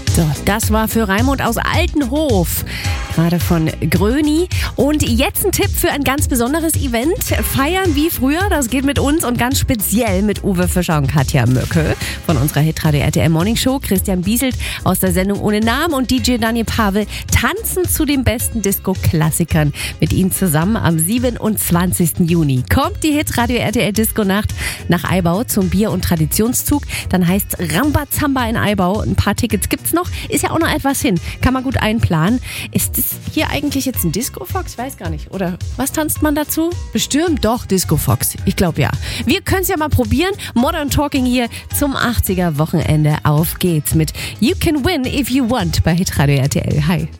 So, das war für Raimund aus Altenhof, gerade von Gröni. Und jetzt ein Tipp für ein ganz besonderes Event. Feiern wie früher, das geht mit uns und ganz speziell mit Uwe Fischer und Katja Möcke von unserer Hitradio RTL Morning Show. Christian Bieselt aus der Sendung Ohne Namen und DJ Daniel Pavel tanzen zu den besten Disco-Klassikern mit ihnen zusammen am 27. Juni. Kommt die Hitradio RTL Disco Nacht nach Aibau zum Bier- und Traditionszug. Dann heißt Rambazamba in Aibau. Ein paar Tickets gibt's noch. Ist ja auch noch etwas hin. Kann man gut einplanen. Ist das hier eigentlich jetzt ein Disco-Fox? Weiß gar nicht. Oder was tanzt man dazu? Bestimmt doch Disco-Fox. Ich glaube ja. Wir können es ja mal probieren. Modern Talking hier zum 80er Wochenende. Auf geht's mit You Can Win If You Want bei Hitradio RTL. Hi.